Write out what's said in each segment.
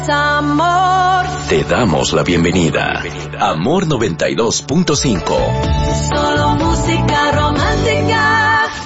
Amor. Te damos la bienvenida. Amor 92.5. Solo música romántica.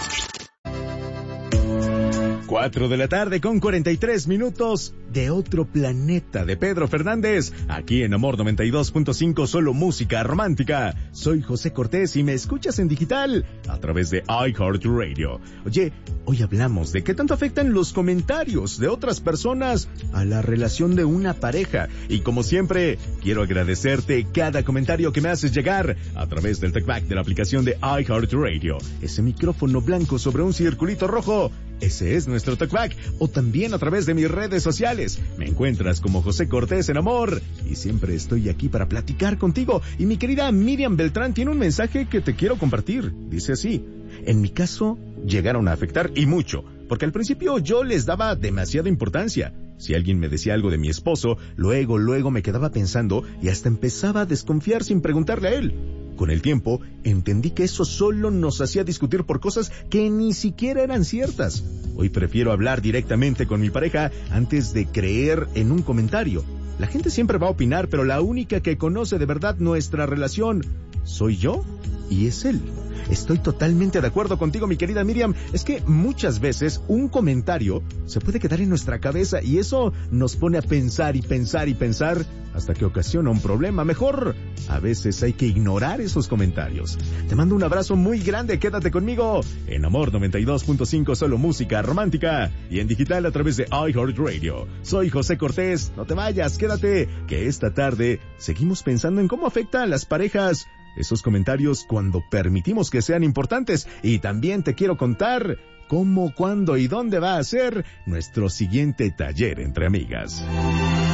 4 de la tarde con 43 minutos de Otro Planeta de Pedro Fernández, aquí en Amor 92.5, solo música romántica. Soy José Cortés y me escuchas en digital a través de iHeartRadio. Oye, hoy hablamos de qué tanto afectan los comentarios de otras personas a la relación de una pareja. Y como siempre, quiero agradecerte cada comentario que me haces llegar a través del TalkBack de la aplicación de iHeartRadio. Ese micrófono blanco sobre un circulito rojo, ese es nuestro TalkBack, o también a través de mis redes sociales. Me encuentras como José Cortés en Amor y siempre estoy aquí para platicar contigo. Y mi querida Miriam Beltrán tiene un mensaje que te quiero compartir. Dice así: en mi caso llegaron a afectar y mucho, porque al principio yo les daba demasiada importancia. Si alguien me decía algo de mi esposo, luego me quedaba pensando y hasta empezaba a desconfiar sin preguntarle a él. Con el tiempo, entendí que eso solo nos hacía discutir por cosas que ni siquiera eran ciertas. Hoy prefiero hablar directamente con mi pareja antes de creer en un comentario. La gente siempre va a opinar, pero la única que conoce de verdad nuestra relación soy yo y es él. Estoy totalmente de acuerdo contigo, mi querida Miriam. Es que muchas veces un comentario se puede quedar en nuestra cabeza y eso nos pone a pensar y pensar hasta que ocasiona un problema. Mejor, a veces hay que ignorar esos comentarios. Te mando un abrazo muy grande. Quédate conmigo en Amor 92.5, solo música romántica y en digital a través de iHeartRadio. Soy José Cortés. No te vayas, quédate, que esta tarde seguimos pensando en cómo afecta a las parejas esos comentarios cuando permitimos que sean importantes. Y también te quiero contar cómo, cuándo y dónde va a ser nuestro siguiente taller entre amigas.